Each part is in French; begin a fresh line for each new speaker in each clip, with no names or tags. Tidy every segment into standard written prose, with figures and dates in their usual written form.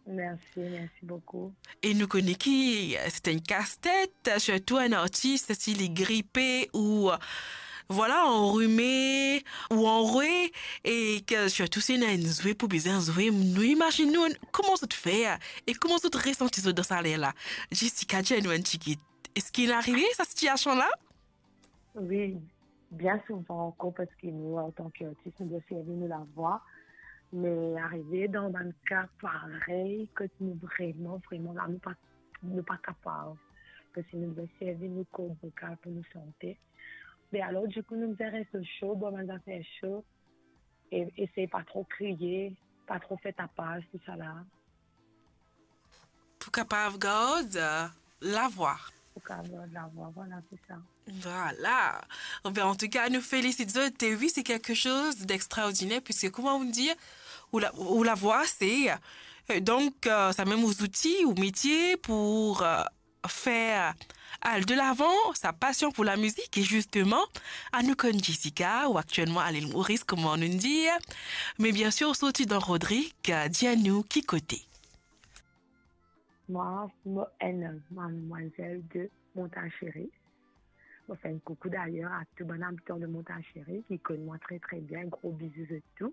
Merci, merci beaucoup.
Et nous connaissons qui, c'est un casse-tête, surtout un artiste s'il est grippé ou voilà, enrhumé ou enroué et que surtout c'est une jouet pour bien jouer. Nous imaginons comment ça te fait et comment ça te ressentis dans ça là. Jessica, tu es une chiquite. Est-ce qu'il est arrivé cette situation-là?
Oui, bien souvent encore parce que nous, en tant qu'autistes, nous devons nous la voix. Mais arriver dans un cas pareil, que nous vraiment, vraiment, là, nous pas capables. Parce que nous devons servir nos cordes vocales pour nous santé. Mais alors, du coup, nous devons rester chaud, bon, on a fait chaud. Et essayer pas trop crier, pas trop faire tapage, tout ça là.
Pour capable garde la voix.
Pour qu'avoir de la voix, voilà, c'est ça.
Voilà. Ben, en tout cas, nous félicitons. TV, c'est quelque chose d'extraordinaire puisque, comment on dit, où la voix, c'est donc ça même aux outils, aux métiers pour faire aller de l'avant sa passion pour la musique et justement, à nous comme Jessica ou actuellement à l'île Maurice, comment on nous dit. Mais bien sûr, sorti dans Rodrigue, dis-nous qui côté.
Moi, mademoiselle de Montagéry. Je fais un coucou d'ailleurs à tout bon habitant de Montagéry qui connaît moi très très bien. Gros bisous et tout.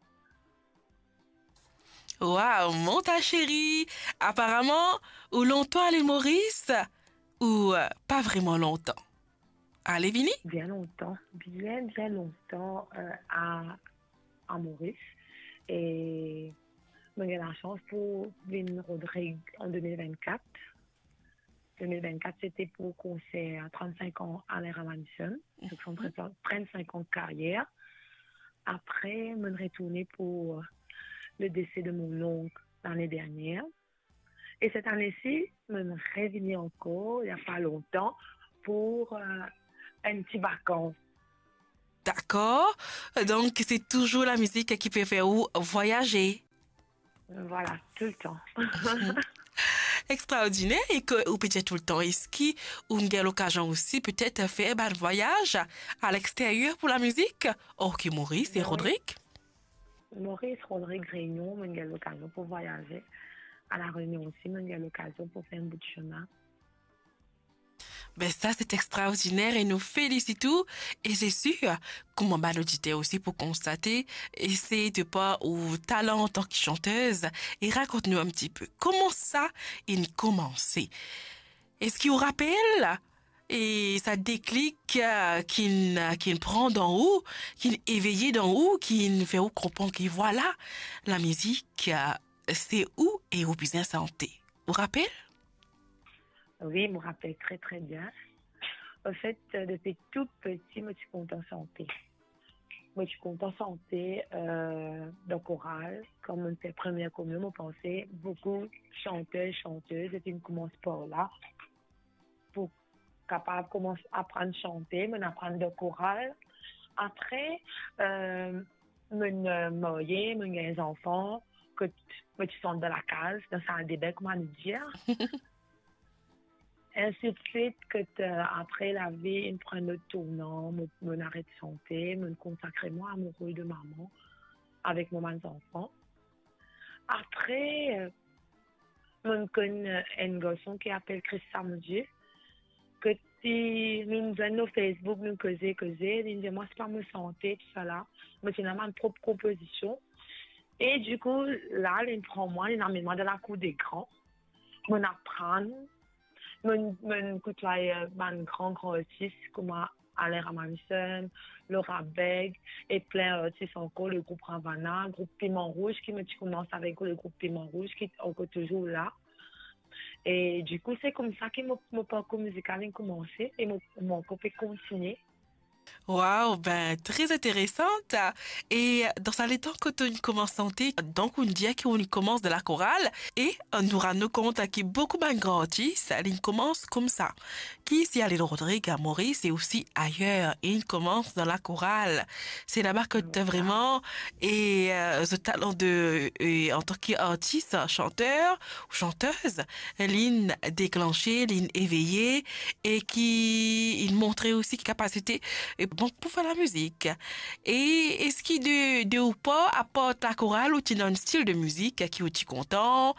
Waouh, mon chérie. Apparemment, ou longtemps à l'île Maurice ou pas vraiment longtemps. Allez, Vini?
Bien longtemps, bien longtemps à Maurice. Et j'ai la chance pour venir Rodrigue en 2024. 2024, c'était pour le concert 35 ans à l'ère Madison, donc son 35 ans de carrière. Après, je suis retournée pour le décès de mon oncle l'année dernière. Et cette année-ci, je suis revenue encore, il n'y a pas longtemps, pour un petit vacances.
D'accord. Donc, c'est toujours la musique qui peut faire ou voyager.
Voilà, tout le temps.
Extraordinaire et que ou peut-être tout le temps ski ou une belle occasion aussi peut-être faire un voyage à l'extérieur pour la musique. Ok, Maurice et
Oui.
Rodrigue.
Maurice, Rodrigue, Réunion, j'ai l'occasion pour voyager. À la Réunion aussi, j'ai l'occasion pour faire un bout de chemin.
Ben ça, c'est extraordinaire et nous félicitons. Et c'est sûr, comme on l'auditeur aussi pour constater, essayer de pas au talent en tant que chanteuse et raconte-nous un petit peu comment ça il commencé. Est-ce qu'il vous rappelle et ça déclic qu'il prend d'en haut, qu'il éveillé d'en haut, qu'il fait où comprendre que voilà, la musique, c'est où et où bien santé. Vous rappelle?
Oui, je me rappelle très très bien. En fait, depuis tout petit, moi, je suis content en santé. Moi, je suis content en santé dans le choral. Quand on fait première communion, on pensait beaucoup chanteurs, chanteuses. Et puis, on commence par là. Pour capable commencer à apprendre à chanter, on apprendre le choral. Après, mon marié, mon des enfants, que tu sors de la case, dans la salle des bains, comment dire. Ainsi de suite, après la vie, il me prend le tournant, mon arrêt de santé, me consacrer moi à mon rôle de maman avec mon enfants. Après, je connais un garçon qui s'appelle Chris Samedi, que si nous avons nos Facebook, nous causer, il me dit, moi, c'est pas ma santé, tout ça là, mais c'est ma propre proposition. Et du coup, là, il prend moi, il m'amène moi de la cour des grands, on apprend. Je côtoie un grand artiste comme Alain Ramanson, Laura Beg et plein d'artistes encore, le groupe Ravana, le groupe Piment Rouge, qui me commence avec le groupe Piment Rouge, qui est encore toujours là. Et du coup, c'est comme ça que mon parcours musical a commencé et mon couple continuer.
Waouh, ben, très intéressante. Et dans ça, les temps que tu commences santé, donc on dit qu'on commence de la chorale et on nous rend compte qu'il y a beaucoup de grands artistes, ils commencent comme ça. Qui ici à l'île Rodrigue, à Maurice et aussi ailleurs, et ils commencent dans la chorale. C'est là-bas que tu as vraiment et ce talent de en tant qu'artiste, chanteur ou chanteuse, ligne déclenchée, ligne éveillée et qui il montrait aussi capacité bon pour faire la musique. Et est-ce qu'il de ou pas apporte la chorale ou tu dans un style de musique qui est content